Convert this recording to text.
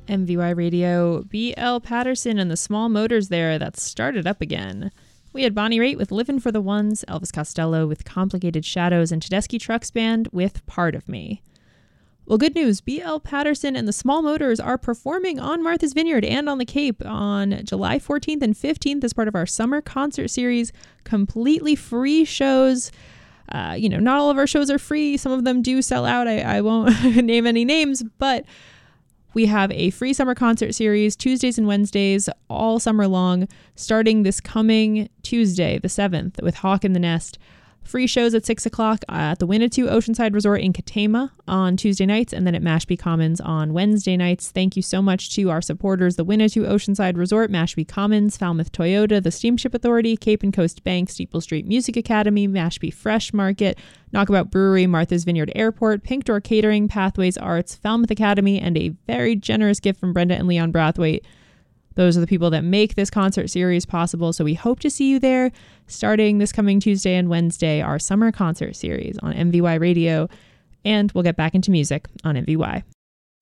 MVY Radio, B.L. Patterson and the Small Motors there that started up again. We had Bonnie Raitt with Livin' for the Ones, Elvis Costello with Complicated Shadows, and Tedeschi Trucks Band with Part of Me. Well, good news. B.L. Patterson and the Small Motors are performing on Martha's Vineyard and on the Cape on July 14th and 15th as part of our summer concert series. Completely free shows. Not all of our shows are free. Some of them do sell out. I won't name any names, but we have a free summer concert series Tuesdays and Wednesdays all summer long, starting this coming Tuesday, the 7th, with Hawk in the Nest. Free shows at 6 o'clock at the Winnetou Oceanside Resort in Katama on Tuesday nights, and then at Mashpee Commons on Wednesday nights. Thank you so much to our supporters, the Winnetou Oceanside Resort, Mashpee Commons, Falmouth Toyota, the Steamship Authority, Cape and Coast Bank, Steeple Street Music Academy, Mashpee Fresh Market, Knockabout Brewery, Martha's Vineyard Airport, Pink Door Catering, Pathways Arts, Falmouth Academy, and a very generous gift from Brenda and Leon Brathwaite. Those are the people that make this concert series possible, so we hope to see you there starting this coming Tuesday and Wednesday, our summer concert series on MVY Radio, and we'll get back into music on MVY.